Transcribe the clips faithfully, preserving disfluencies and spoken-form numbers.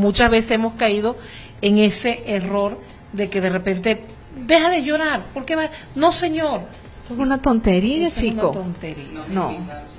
muchas veces hemos caído en ese error de que de repente, deja de llorar, porque va, no señor. Eso es una tontería, Eso chico. Es una tontería. No.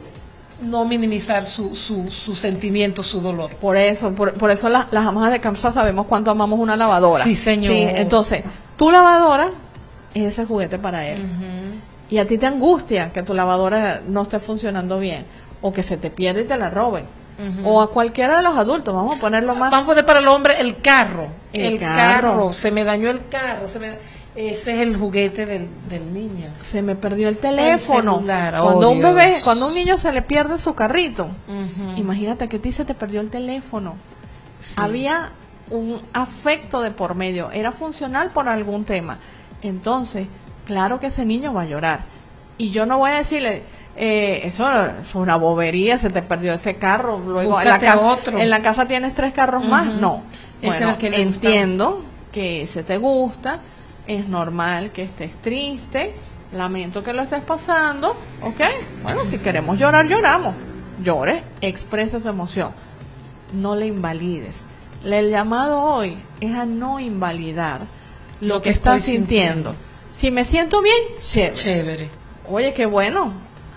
No minimizar su, su, su sentimiento, su dolor. Por eso, por, por eso las, las amas de casa sabemos cuánto amamos una lavadora. Sí, señor. Sí, entonces, tu lavadora es ese juguete para él. Uh-huh. Y a ti te angustia que tu lavadora no esté funcionando bien, o que se te pierda y te la roben. Uh-huh. O a cualquiera de los adultos, vamos a ponerlo más. Vamos a poner para el hombre el carro. El, el carro. carro. Se me dañó el carro. Se me... Ese es el juguete del, del niño. Se me perdió el teléfono. El oh, cuando un Dios. bebé, cuando un niño se le pierde su carrito, uh-huh. imagínate que a ti se te perdió el teléfono. Sí. Había un afecto de por medio, era funcional por algún tema. Entonces, claro que ese niño va a llorar. Y yo no voy a decirle, eh, eso es una bobería, se te perdió ese carro. Luego en la, casa, otro. en la casa tienes tres carros uh-huh. más. No. Bueno, que entiendo gusta. que ese te gusta. Es normal que estés triste, lamento que lo estés pasando, ¿ok? Bueno, si queremos llorar, lloramos. Llore, expresa su emoción. No le invalides. El llamado hoy es a no invalidar lo, lo que, que estás sintiendo. sintiendo. Si me siento bien, chévere. Chévere. Oye, qué bueno.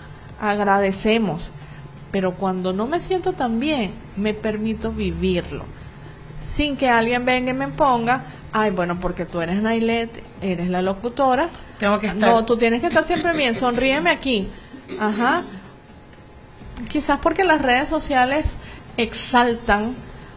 Agradecemos. Pero cuando no me siento tan bien, me permito vivirlo. Sin que alguien venga y me ponga, ay, bueno, porque tú eres Nailet, eres la locutora. Tengo que estar. No, tú tienes que estar siempre bien, sonríeme aquí. Ajá. Quizás porque las redes sociales exaltan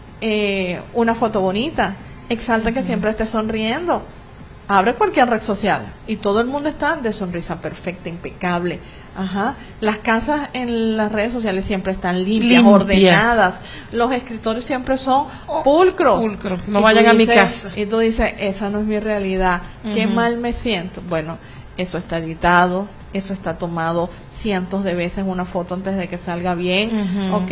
eh, una foto bonita, exaltan uh-huh. que siempre estés sonriendo. Abre cualquier red social y todo el mundo está de sonrisa perfecta, impecable. Ajá. Las casas en las redes sociales siempre están limpias, Limpia. ordenadas. Los escritorios siempre son pulcros. Pulcros. No vayan a mi casa. Y tú dices, esa no es mi realidad. Uh-huh. Qué mal me siento. Bueno, eso está editado, eso está tomado cientos de veces una foto antes de que salga bien, uh-huh. ¿ok?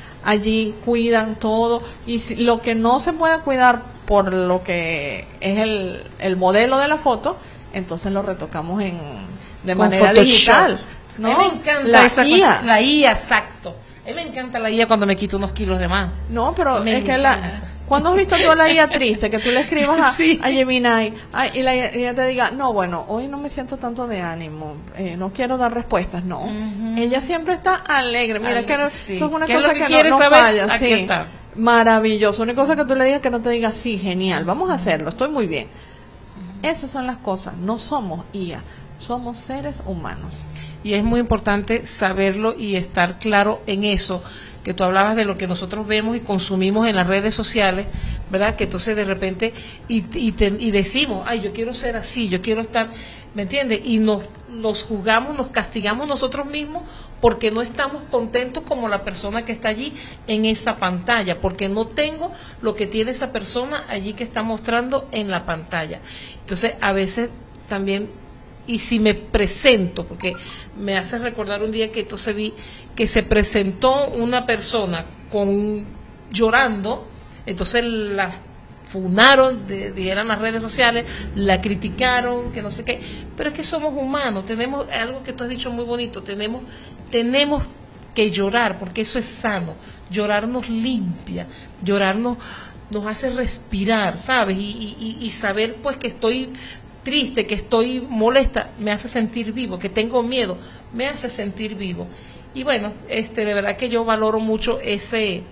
Allí cuidan todo y si, lo que no se puede cuidar por lo que es el, el modelo de la foto, entonces lo retocamos en de Con manera Photoshop. digital. ¿No? A mí me encanta la esa I A. Cosa, la I A, exacto. A mí me encanta la I A cuando me quito unos kilos de más. No, pero me es que la... ¿Cuándo has visto tú a la I A triste? Que tú le escribas a, sí. a Gemini ay, y la I A te diga, no, bueno, hoy no me siento tanto de ánimo, eh, no quiero dar respuestas. No, uh-huh. ella siempre está alegre. Mira, Ale, que no, sí. eso es una cosa es que, que no, no falla. Sí. Está. Maravilloso. Una cosa que tú le digas que no te diga, sí, genial, vamos a hacerlo, estoy muy bien. Uh-huh. Esas son las cosas. No somos I A, somos seres humanos. Y es muy importante saberlo y estar claro en eso, que tú hablabas de lo que nosotros vemos y consumimos en las redes sociales, ¿verdad? Que entonces de repente, y, y, te, y decimos, ay, yo quiero ser así, yo quiero estar, ¿me entiendes? Y nos, nos juzgamos, nos castigamos nosotros mismos porque no estamos contentos como la persona que está allí en esa pantalla, porque no tengo lo que tiene esa persona allí que está mostrando en la pantalla. Entonces, a veces también, y si me presento, porque me hace recordar un día que entonces vi que se presentó una persona con llorando, entonces la funaron, de, de, eran las redes sociales, la criticaron, que no sé qué, pero es que somos humanos, tenemos algo que tú has dicho muy bonito, tenemos, tenemos que llorar, porque eso es sano, llorar nos limpia, llorar nos, nos hace respirar, ¿sabes? Y, y, y saber pues que estoy triste, que estoy molesta, me hace sentir vivo, que tengo miedo, me hace sentir vivo. Y bueno, este de verdad que yo valoro mucho ese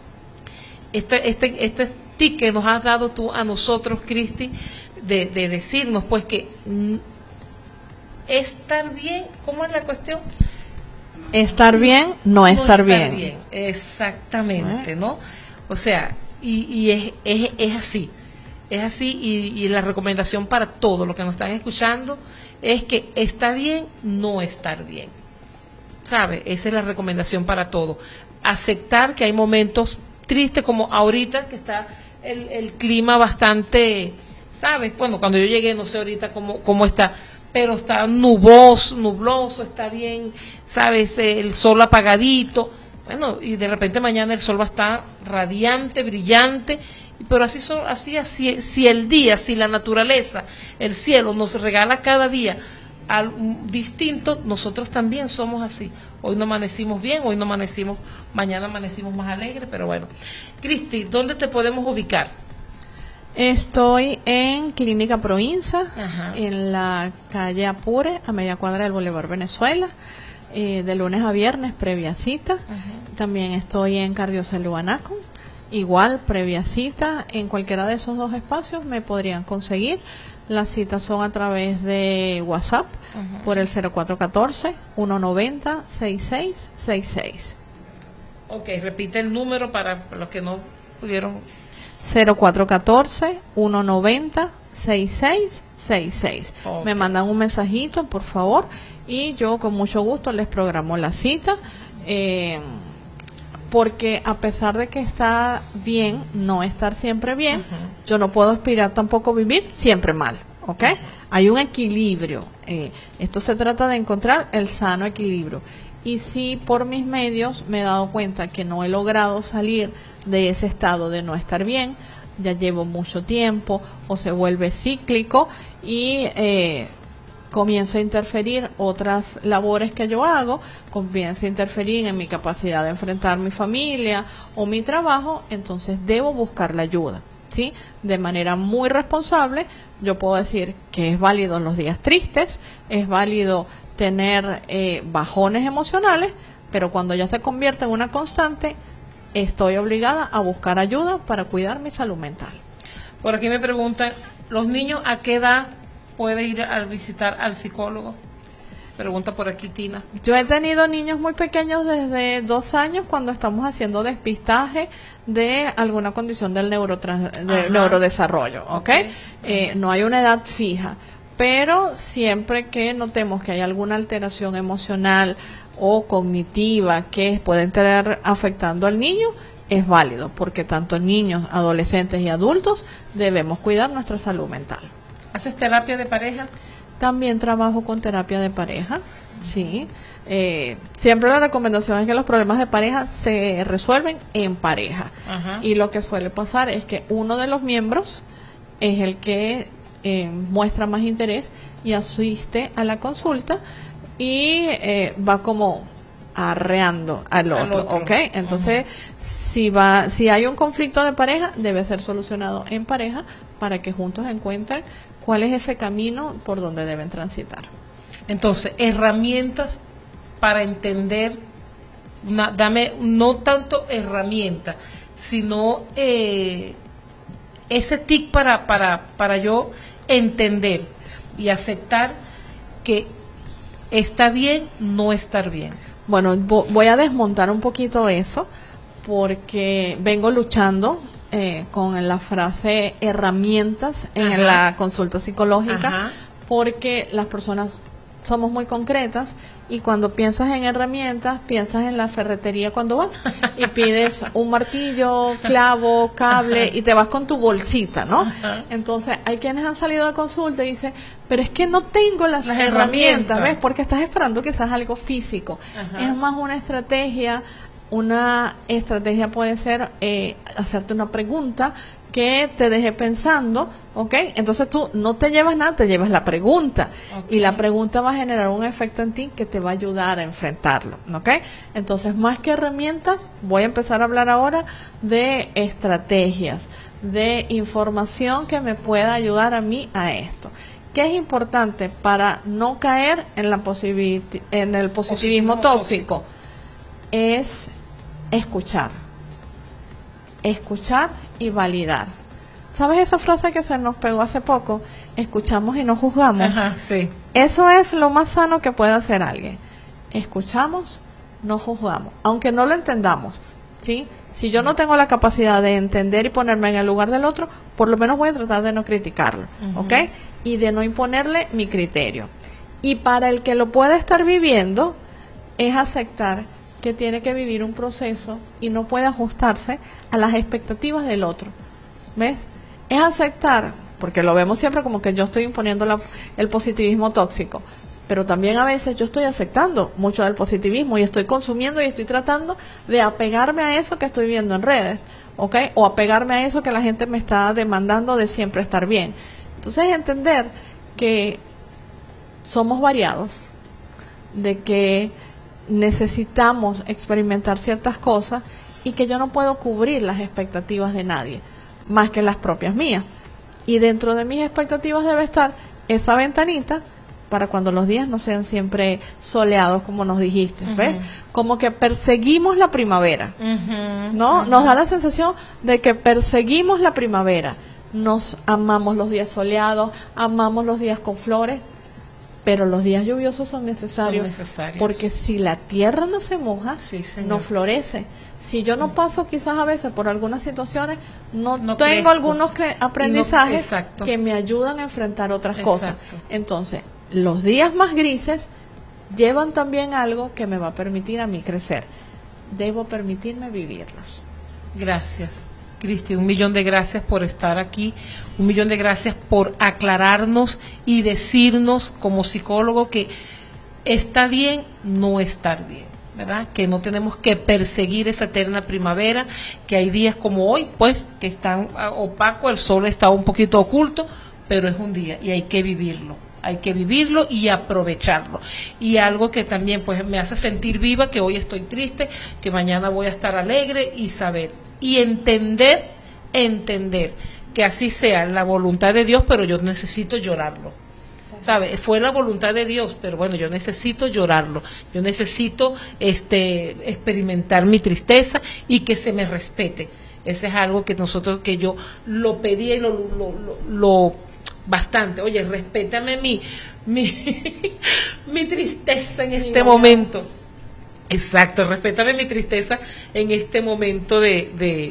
este este este tip que nos has dado tú a nosotros, Cristi, de, de decirnos pues que mm, estar bien, ¿cómo es la cuestión? Estar bien, no, no estar, estar bien. bien. Exactamente, ¿no? O sea, y, y es, es, es así. Es así y, y la recomendación para todos los que nos están escuchando es que está bien no estar bien, ¿sabe? Esa es la recomendación para todos. Aceptar que hay momentos tristes como ahorita que está el, el clima bastante, ¿sabes? Bueno, cuando yo llegué no sé ahorita cómo, cómo está, pero está nuboso, nubloso, está bien, ¿sabes? El sol apagadito, bueno, y de repente mañana el sol va a estar radiante, brillante. Pero así, son, así, así, si el día, si la naturaleza, el cielo nos regala cada día al, um, distinto, nosotros también somos así. Hoy no amanecimos bien, hoy no amanecimos, mañana amanecimos más alegres, pero bueno. Cristi, ¿dónde te podemos ubicar? Estoy en Clínica Proinsa, Ajá. en la calle Apure, a media cuadra del Boulevard Venezuela, eh, de lunes a viernes, previa cita. Ajá. También estoy en Cardiosalud Anaco, igual, previa cita. En cualquiera de esos dos espacios me podrían conseguir. Las citas son a través de WhatsApp, uh-huh. por el cero cuatro uno cuatro, uno nueve cero, seis seis seis seis. Ok, repite el número para los que no pudieron. cero cuatro uno cuatro, uno nueve cero, seis seis seis seis. Okay. Me mandan un mensajito, por favor, y yo con mucho gusto les programo la cita. Eh, porque a pesar de que está bien, no estar siempre bien, uh-huh. yo no puedo aspirar tampoco a vivir siempre mal, ¿ok? Uh-huh. Hay un equilibrio. Eh, esto se trata de encontrar el sano equilibrio. Y si por mis medios me he dado cuenta que no he logrado salir de ese estado de no estar bien, ya llevo mucho tiempo o se vuelve cíclico y eh, comienza a interferir otras labores que yo hago, comienza a interferir en mi capacidad de enfrentar mi familia o mi trabajo, entonces debo buscar la ayuda, ¿sí? De manera muy responsable. Yo puedo decir que es válido los días tristes, es válido tener eh, bajones emocionales, pero cuando ya se convierte en una constante, estoy obligada a buscar ayuda para cuidar mi salud mental. Por aquí me preguntan, ¿los niños a qué edad puede ir a visitar al psicólogo? Pregunta por aquí Tina. Yo he tenido niños muy pequeños desde dos años cuando estamos haciendo despistaje de alguna condición del, neurotrans- del neurodesarrollo, ¿ok? okay. Eh, no hay una edad fija, pero siempre que notemos que hay alguna alteración emocional o cognitiva que puede estar afectando al niño, es válido, porque tanto niños, adolescentes y adultos debemos cuidar nuestra salud mental. ¿Haces terapia de pareja? También trabajo con terapia de pareja, sí. Eh, siempre la recomendación es que los problemas de pareja se resuelven en pareja. Ajá. Y lo que suele pasar es que uno de los miembros es el que eh, muestra más interés y asiste a la consulta y eh, va como arreando al otro, al otro. ¿ok? Entonces, uh-huh. si va, si hay un conflicto de pareja, debe ser solucionado en pareja para que juntos encuentren cuál es ese camino por donde deben transitar. Entonces, herramientas para entender, una, dame no tanto herramientas, sino eh, ese tic para, para, para yo entender y aceptar que está bien no estar bien. Bueno, voy a desmontar un poquito eso porque vengo luchando Eh, con la frase herramientas en Ajá. la consulta psicológica. Ajá. Porque las personas somos muy concretas y cuando piensas en herramientas piensas en la ferretería cuando vas y pides un martillo, clavo, cable Ajá. y te vas con tu bolsita, ¿no? Ajá. Entonces hay quienes han salido de consulta y dicen, pero es que no tengo las, las herramientas, herramientas, ¿ves? Porque estás esperando quizás algo físico. Ajá. Es más una estrategia. Una estrategia puede ser eh, hacerte una pregunta que te deje pensando, ¿ok? Entonces tú no te llevas nada, te llevas la pregunta. Okay. Y la pregunta va a generar un efecto en ti que te va a ayudar a enfrentarlo, ¿ok? Entonces, más que herramientas, voy a empezar a hablar ahora de estrategias, de información que me pueda ayudar a mí a esto. ¿Qué es importante para no caer en, la posibil- en el positivismo, positivismo tóxico? tóxico? Es escuchar, escuchar y validar. ¿Sabes esa frase que se nos pegó hace poco? Escuchamos y no juzgamos. Ajá, sí. Eso es lo más sano que puede hacer alguien. Escuchamos, no juzgamos, aunque no lo entendamos, ¿sí? Si yo no tengo la capacidad de entender y ponerme en el lugar del otro, por lo menos voy a tratar de no criticarlo, uh-huh. ¿ok? Y de no imponerle mi criterio. Y para el que lo pueda estar viviendo, es aceptar que tiene que vivir un proceso y no puede ajustarse a las expectativas del otro. ¿Ves? Es aceptar, porque lo vemos siempre como que yo estoy imponiendo la, el positivismo tóxico, pero también a veces yo estoy aceptando mucho del positivismo y estoy consumiendo y estoy tratando de apegarme a eso que estoy viendo en redes, ¿ok? O apegarme a eso que la gente me está demandando de siempre estar bien. Entonces entender que somos variados, de que necesitamos experimentar ciertas cosas y que yo no puedo cubrir las expectativas de nadie, más que las propias mías. Y dentro de mis expectativas debe estar esa ventanita para cuando los días no sean siempre soleados, como nos dijiste, ¿ves? Uh-huh. Como que perseguimos la primavera, uh-huh, ¿no? Uh-huh. Nos da la sensación de que perseguimos la primavera. Nos amamos los días soleados, amamos los días con flores, pero los días lluviosos son necesarios, son necesarios. Porque si la tierra no se moja, sí, no florece. Si yo no paso quizás a veces por algunas situaciones, no, no tengo crezco. algunos cre- aprendizajes no, que me ayudan a enfrentar otras exacto. cosas. Entonces, los días más grises llevan también algo que me va a permitir a mí crecer. Debo permitirme vivirlos. Gracias, Cristi, un millón de gracias por estar aquí, un millón de gracias por aclararnos y decirnos como psicólogo que está bien no estar bien, ¿verdad? Que no tenemos que perseguir esa eterna primavera, que hay días como hoy, pues, que están opacos, el sol está un poquito oculto, pero es un día y hay que vivirlo, hay que vivirlo y aprovecharlo. Y algo que también, pues, me hace sentir viva, que hoy estoy triste, que mañana voy a estar alegre y saber, y entender, entender que así sea la voluntad de Dios, pero yo necesito llorarlo. ¿Sabe? Fue la voluntad de Dios, pero bueno, yo necesito llorarlo, yo necesito este experimentar mi tristeza y que se me respete. Ese es algo que nosotros, que yo lo pedí y lo, lo, lo, lo bastante. Oye, respétame mi mi, mi tristeza en este mi momento. Exacto, respétame mi tristeza en este momento de, de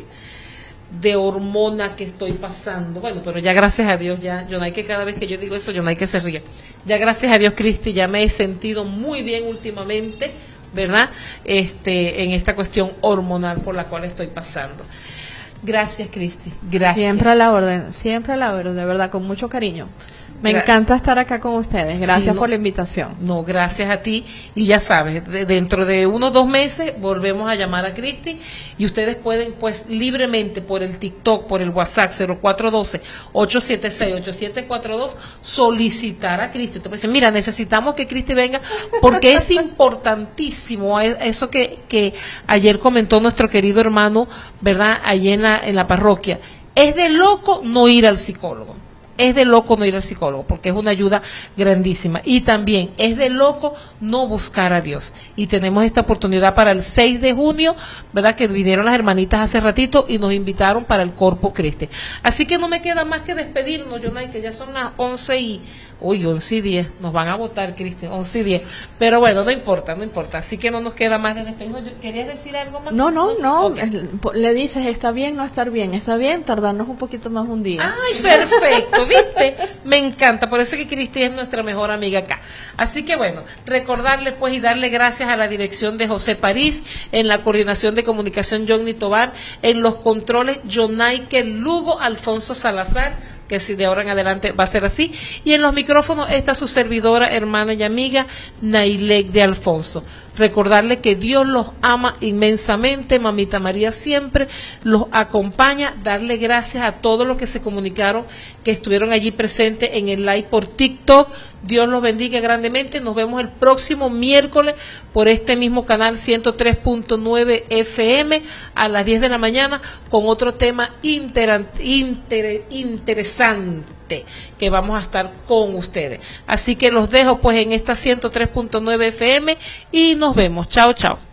de hormona que estoy pasando. Bueno, pero ya gracias a Dios, ya, yo no hay que cada vez que yo digo eso, yo no hay que se ríe. Ya gracias a Dios, Cristi, ya me he sentido muy bien últimamente, ¿verdad? Este, en esta cuestión hormonal por la cual estoy pasando. Gracias, Cristi. Gracias. Siempre a la orden, siempre a la orden, de verdad, con mucho cariño. Me Gra- encanta estar acá con ustedes. Gracias sí, no, por la invitación. No, gracias a ti. Y ya sabes, de, dentro de unos dos meses volvemos a llamar a Cristi y ustedes pueden, pues, libremente por el TikTok, por el WhatsApp cero cuatro uno dos, ocho siete seis, ocho siete cuatro dos solicitar a Cristi. Entonces, dicen, mira, necesitamos que Cristi venga porque es importantísimo eso que, que ayer comentó nuestro querido hermano, ¿verdad? Allí en la, en la parroquia. Es de loco no ir al psicólogo. Es de loco no ir al psicólogo, porque es una ayuda grandísima. Y también es de loco no buscar a Dios. Y tenemos esta oportunidad para el seis de junio, ¿verdad? Que vinieron las hermanitas hace ratito y nos invitaron para el Corpus Christi. Así que no me queda más que despedirnos, Jonay, que ya son las once y... Uy, once y diez, nos van a votar, Cristian, once y diez. Pero bueno, no importa, no importa. Así que no nos queda más de despedirnos. ¿Querías decir algo más? No, no, no. Okay. Le dices, está bien, no estar bien. Está bien, tardarnos un poquito más un día. Ay, perfecto, ¿viste? Me encanta. Por eso que Cristian es nuestra mejor amiga acá. Así que bueno, recordarle pues y darle gracias a la dirección de José París, en la coordinación de comunicación Johnny Tobar, en los controles Jonayke Lugo, Alfonso Salazar, que si de ahora en adelante va a ser así, y en los micrófonos está su servidora, hermana y amiga Nailek de Alfonso. Recordarle que Dios los ama inmensamente, Mamita María siempre los acompaña, darle gracias a todos los que se comunicaron, que estuvieron allí presentes en el live por TikTok. Dios los bendiga grandemente. Nos vemos el próximo miércoles por este mismo canal ciento tres punto nueve F M a las diez de la mañana con otro tema inter, inter, interesante que vamos a estar con ustedes. Así que los dejo pues en esta ciento tres punto nueve F M y nos vemos. Chao, chao.